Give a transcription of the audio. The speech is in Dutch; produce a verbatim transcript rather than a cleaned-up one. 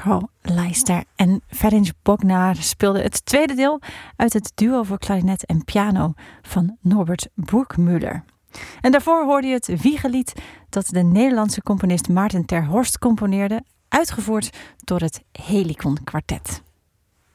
Carl Leister. En Ferenc Bognár speelde het tweede deel uit het duo voor klarinet en piano van Norbert Burgmüller. En daarvoor hoorde je het Wiegelied dat de Nederlandse componist Maarten ter Horst componeerde, uitgevoerd door het Helicon Kwartet.